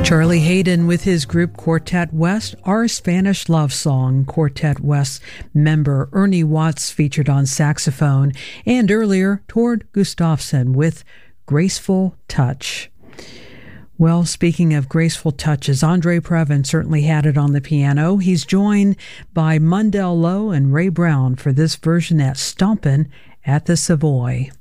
Charlie Haydn with his group Quartet West, Our Spanish Love Song. Quartet West member Ernie Watts featured on saxophone, and earlier Tord Gustafsson with Graceful Touch. Well, speaking of graceful touches, Andre Previn certainly had it on the piano. He's joined by Mundell Lowe and Ray Brown for this version at Stompin' at the Savoy.